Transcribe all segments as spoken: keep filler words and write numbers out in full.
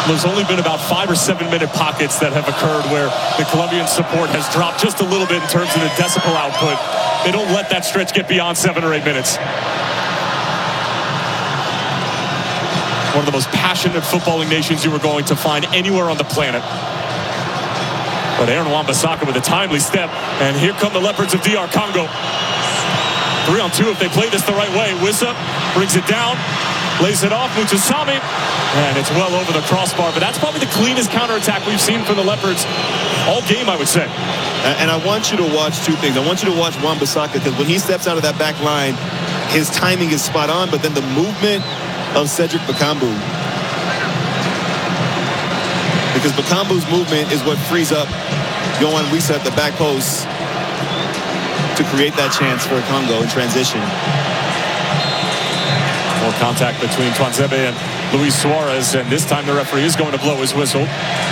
there's only been about five or seven minute pockets that have occurred where the Colombian support has dropped just a little bit in terms of the decibel output. They don't let that stretch get beyond seven or eight minutes. One of the most passionate footballing nations you were going to find anywhere on the planet. But Aaron Wan-Bissaka with a timely step, and here come the Leopards of D R Congo. Three on two if they play this the right way. Wissa brings it down, lays it off, Mutusami, and it's well over the crossbar. But that's probably the cleanest counterattack we've seen from the Leopards all game, I would say. And I want you to watch two things. I want you to watch Wan-Bissaka, because when he steps out of that back line, his timing is spot on, but then the movement of Cedric Bakambu. Because Bakambu's movement is what frees up Yohan Wissa at the back post to create that chance for Congo in transition. More contact between Tuanzebe and Luis Suarez, and this time the referee is going to blow his whistle.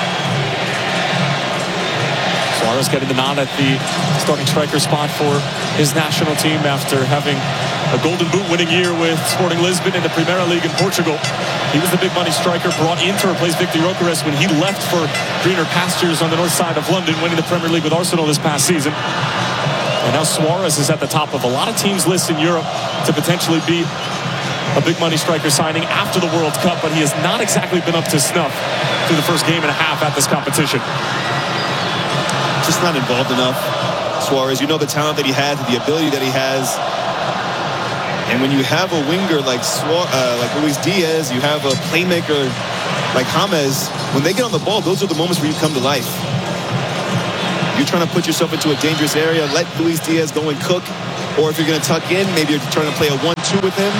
Suarez getting the nod at the starting striker spot for his national team after having a Golden Boot winning year with Sporting Lisbon in the Primeira League in Portugal. He was the big money striker brought in to replace Victor Gyökeres when he left for greener pastures on the north side of London, winning the Premier League with Arsenal this past season. And now Suarez is at the top of a lot of teams' lists in Europe to potentially be a big money striker signing after the World Cup, but he has not exactly been up to snuff through the first game and a half at this competition. Just not involved enough. Suarez, you know the talent that he has, the ability that he has. And when you have a winger like Suarez, uh, like Luis Diaz, you have a playmaker like James, when they get on the ball, those are the moments where you come to life. You're trying to put yourself into a dangerous area, let Luis Diaz go and cook, or if you're going to tuck in, maybe you're trying to play a one two with him.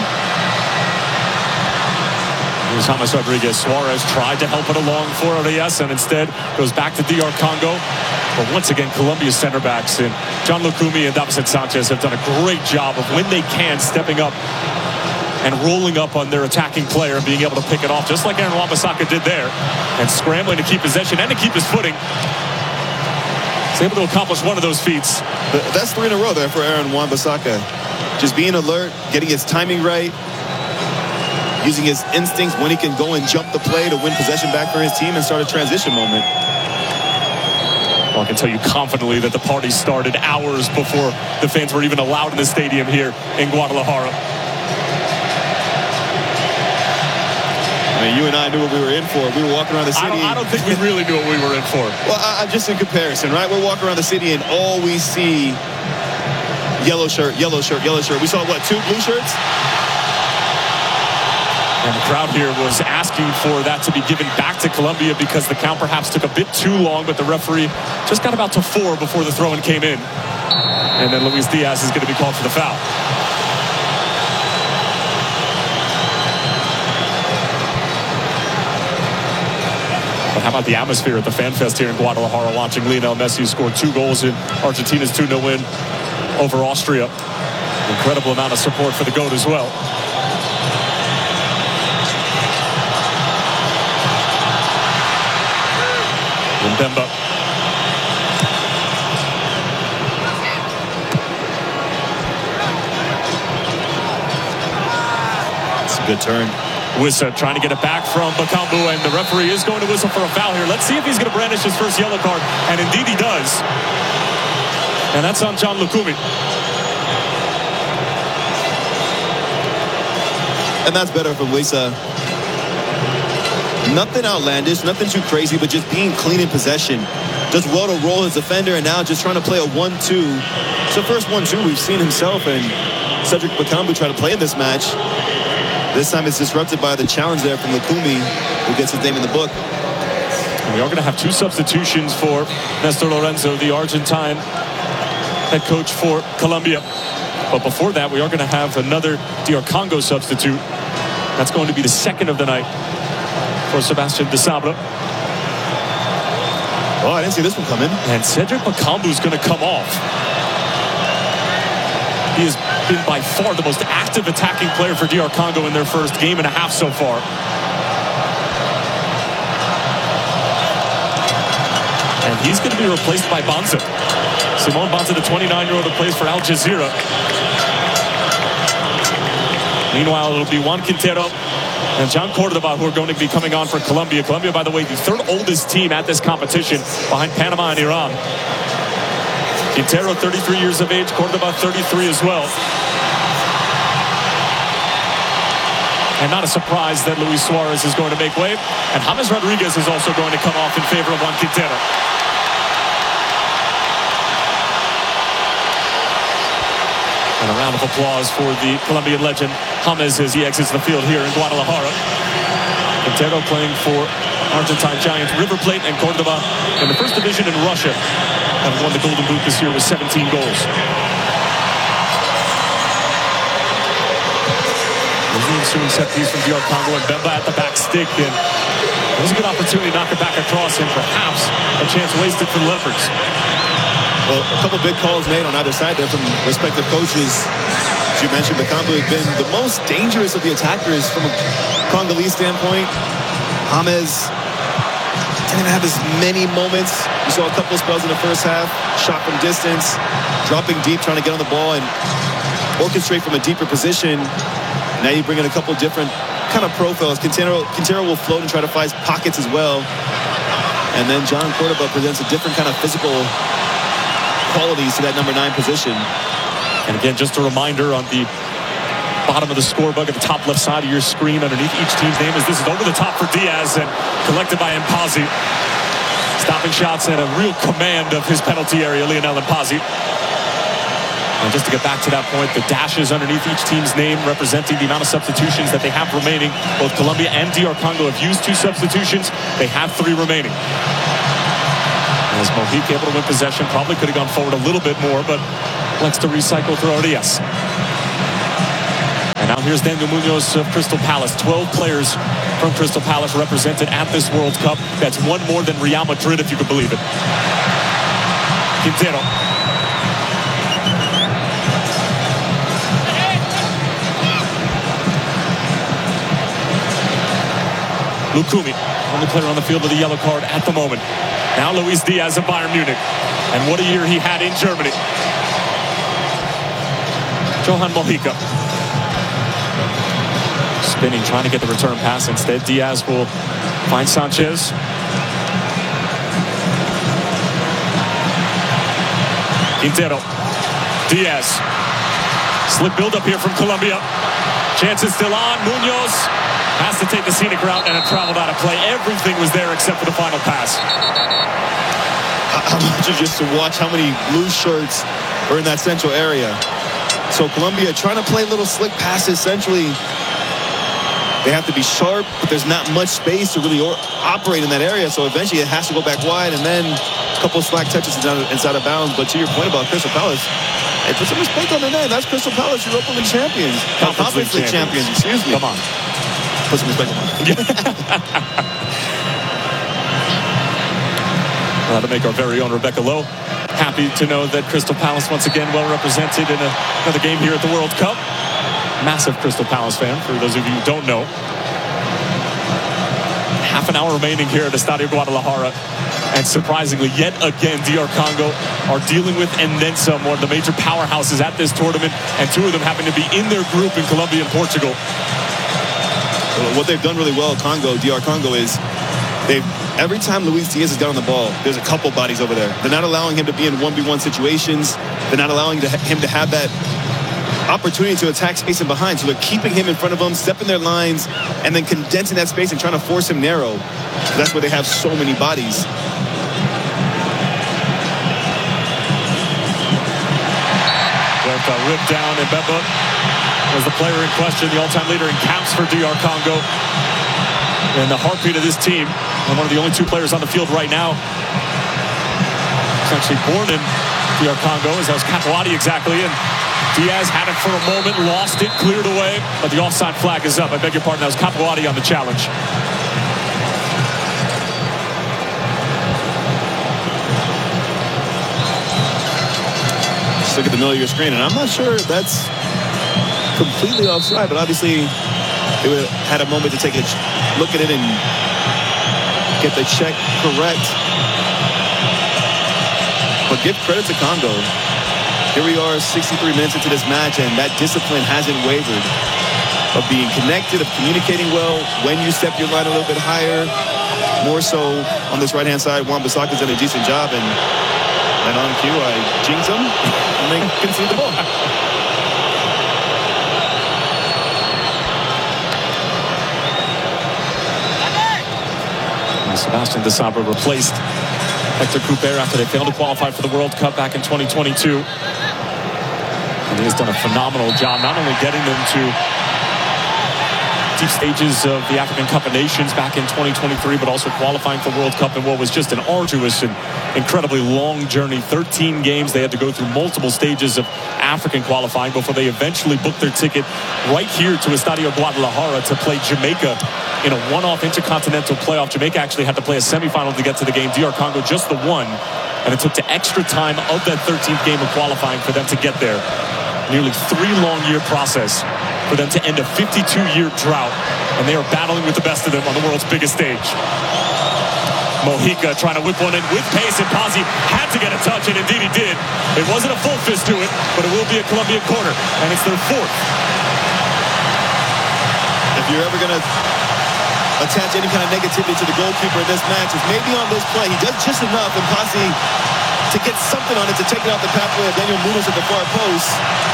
Here's James Rodriguez. Suarez tried to help it along for Arias and instead goes back to D R Congo. But once again, Colombia's center backs and John Lukumi and Davison Sanchez have done a great job of, when they can, stepping up and rolling up on their attacking player and being able to pick it off, just like Aaron Wan-Bissaka did there, and scrambling to keep possession and to keep his footing. He's able to accomplish one of those feats. That's three in a row there for Aaron Wan-Bissaka. Just being alert, getting his timing right, using his instincts when he can go and jump the play to win possession back for his team and start a transition moment. Well, I can tell you confidently that the party started hours before the fans were even allowed in the stadium here in Guadalajara. I mean, you and I knew what we were in for. We were walking around the city. I don't, I don't think we really knew what we were in for. Well, I, just in comparison, right? We're walking around the city and all we see, yellow shirt, yellow shirt, yellow shirt. We saw, what, two blue shirts? And the crowd here was asking for that to be given back to Colombia because the count perhaps took a bit too long, but the referee just got about to four before the throw-in came in. And then Luis Diaz is going to be called for the foul. But how about the atmosphere at the Fan Fest here in Guadalajara, watching Lionel Messi score two goals in Argentina's two nil win over Austria. Incredible amount of support for the GOAT as well. Mbemba. It's a good turn. Wissa trying to get it back from Bakambu, and the referee is going to whistle for a foul here. Let's see if he's going to brandish his first yellow card, and indeed he does. And that's on John Lukumi. And that's better from Wissa. Nothing outlandish, nothing too crazy, but just being clean in possession. Just well to roll his defender, and now just trying to play a one two. It's the first one two we've seen himself and Cedric Bakambu try to play in this match. This time it's disrupted by the challenge there from Lukumi, who gets his name in the book. And we are going to have two substitutions for Nestor Lorenzo, the Argentine head coach for Colombia. But before that, we are going to have another D R Congo substitute. That's going to be the second of the night for Sebastian Desabre. Oh, I didn't see this one coming. And Cedric Bakambu is going to come off. He has been by far the most active attacking player for D R Congo in their first game and a half so far. And he's going to be replaced by Banza. Simon Banza, the twenty-nine-year-old who plays for Al Jazeera. Meanwhile, it'll be Juan Quintero and John Cordoba, who are going to be coming on for Colombia. Colombia, by the way, the third oldest team at this competition behind Panama and Iran. Quintero, thirty-three years of age. Cordoba, thirty-three as well. And not a surprise that Luis Suarez is going to make way. And James Rodriguez is also going to come off in favor of Juan Quintero. And a round of applause for the Colombian legend, James, as he exits the field here in Guadalajara. Quintero playing for Argentine giants River Plate, and Cordoba in the first division in Russia, having won the Golden Boot this year with seventeen goals. Soon set piece from D R Congo, and Bemba at the back stick, and it was a good opportunity to knock it back across, and perhaps a chance wasted for the Leopards. Well, a couple big calls made on either side there from respective coaches. As you mentioned, Bakambu has been the most dangerous of the attackers from a Congolese standpoint. James didn't have as many moments. You saw a couple of spells in the first half, shot from distance, dropping deep, trying to get on the ball and orchestrate from a deeper position. Now you bring in a couple different kind of profiles. Quintero, Quintero will float and try to find pockets as well. And then John Cordoba presents a different kind of physical qualities to that number nine position. And again, just a reminder on the bottom of the score bug at the top left side of your screen underneath each team's name is this is over the top for Diaz and collected by Mpazi. Stopping shots and a real command of his penalty area, Lionel Mpazi. And just to get back to that point, the dashes underneath each team's name representing the amount of substitutions that they have remaining. Both Colombia and D R Congo have used two substitutions. They have three remaining. As Mojica able to win possession, probably could have gone forward a little bit more, but likes to recycle through Arias. And now here's Daniel Munoz of Crystal Palace. twelve players from Crystal Palace represented at this World Cup. That's one more than Real Madrid, if you could believe it. Quintero. Lukumi, only player on the field with a yellow card at the moment. Now Luis Diaz of Bayern Munich. And what a year he had in Germany. Johan Mojica. Spinning, trying to get the return pass. Instead, Diaz will find Sanchez. Quintero. Diaz. Slick build up here from Colombia. Chances still on. Munoz has to take the scenic route and it traveled out of play. Everything was there except for the final pass. I want you just to watch how many blue shirts are in that central area. So Colombia trying to play little slick passes centrally. They have to be sharp, but there's not much space to really operate in that area. So eventually it has to go back wide, and then a couple of slack touches inside of bounds. But to your point about Crystal Palace, hey, put some respect on their name. That's Crystal Palace, Europa League champions. Conference, Conference League champions. champions. Excuse me. Come on. Put some respect on that. Well, that'll make our very own Rebecca Lowe happy to know that Crystal Palace once again well represented in a, another game here at the World Cup. Massive Crystal Palace fan, for those of you who don't know. Half an hour remaining here at Estadio Guadalajara. And surprisingly, yet again, D R Congo are dealing with, and then some, one of the major powerhouses at this tournament, and two of them happen to be in their group in Colombia and Portugal. What they've done really well, Congo, D R Congo, is they've every time Luis Diaz has got on the ball, there's a couple bodies over there. They're not allowing him to be in one v one situations. They're not allowing him to have that opportunity to attack space and behind. So they're keeping him in front of them, stepping their lines, and then condensing that space and trying to force him narrow. So that's where they have so many bodies. With a rip down, and Bemba was the player in question, the all-time leader in caps for D R Congo. And the heartbeat of this team, and one of the only two players on the field right now. He's actually born in D R Congo, as that was Capuati exactly, and Diaz had it for a moment, lost it, cleared away, but the offside flag is up. I beg your pardon, that was Capuati on the challenge. Just look at the middle of your screen, and I'm not sure if that's completely offside, but obviously they would have had a moment to take a look at it and get the check correct. But give credit to Congo. Here we are sixty-three minutes into this match, and that discipline hasn't wavered. of being connected, of communicating well, when you step your line a little bit higher. More so on this right-hand side, Wan-Bissaka's done a decent job, and, and on cue, I jinx them, and they concede the ball. Sebastian Desabre replaced Hector Cúper after they failed to qualify for the World Cup back in twenty twenty-two. And he has done a phenomenal job, not only getting them to deep stages of the African Cup of Nations back in twenty twenty-three, but also qualifying for World Cup in what was just an arduous and incredibly long journey. thirteen games. They had to go through multiple stages of African qualifying before they eventually booked their ticket right here to Estadio Guadalajara to play Jamaica in a one-off intercontinental playoff. Jamaica actually had to play a semifinal to get to the game. D R Congo just the one. And it took to extra time of that thirteenth game of qualifying for them to get there. Nearly three long-year process for them to end a fifty-two year drought. And they are battling with the best of them on the world's biggest stage. Mojica trying to whip one in with pace, and Pazzi had to get a touch, and indeed he did. It wasn't a full fist to it, but it will be a Colombian corner, and it's their fourth. If you're ever going to attach any kind of negativity to the goalkeeper in this match, is maybe on this play. He does just enough, and Pazzi to get something on it to take it off the pathway of Daniel Munoz at the far post.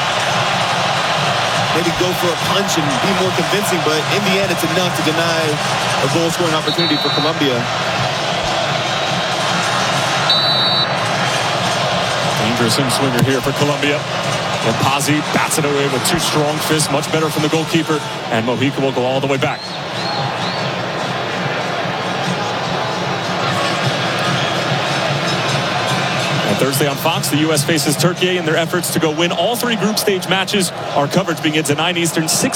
Maybe go for a punch and be more convincing, but in the end, it's enough to deny a goal-scoring opportunity for Colombia. Dangerous in-swinger here for Colombia. And Pazzi bats it away with two strong fists, much better from the goalkeeper, and Mojica will go all the way back. And Thursday on Fox, the U S faces Turkey in their efforts to go win all three group stage matches. Our coverage begins at nine Eastern, six